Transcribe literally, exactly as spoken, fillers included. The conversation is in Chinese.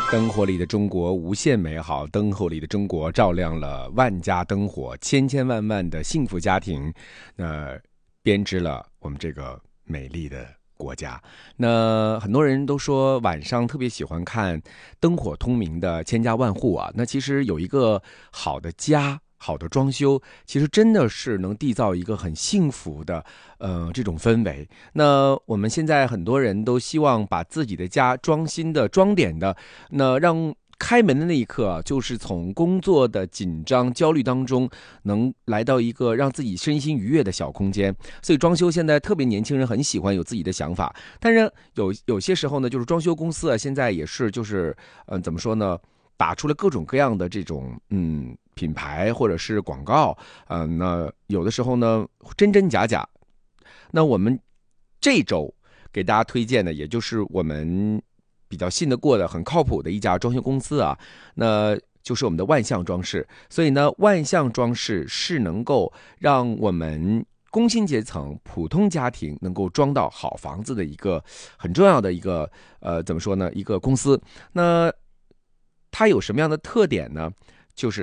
灯火里的中国无限美好，灯火里的中国照亮了万家灯火，千千万万的幸福家庭，呃，编织了我们这个美丽的国家。那很多人都说晚上特别喜欢看灯火通明的千家万户啊，那其实有一个好的家，好的装修，其实真的是能缔造一个很幸福的呃这种氛围。那我们现在很多人都希望把自己的家装新的装点的，那让开门的那一刻啊，就是从工作的紧张焦虑当中能来到一个让自己身心愉悦的小空间。所以装修现在特别年轻人很喜欢有自己的想法，但是有有些时候呢，就是装修公司啊，现在也是就是嗯、呃、怎么说呢，打出了各种各样的这种嗯品牌或者是广告，嗯、呃，那有的时候呢真真假假。那我们这周给大家推荐的，也就是我们比较信得过的、很靠谱的一家装修公司啊，那就是我们的万象装饰。所以呢，万象装饰是能够让我们工薪阶层、普通家庭能够装到好房子的一个很重要的一个呃，怎么说呢？一个公司。那它有什么样的特点呢？就是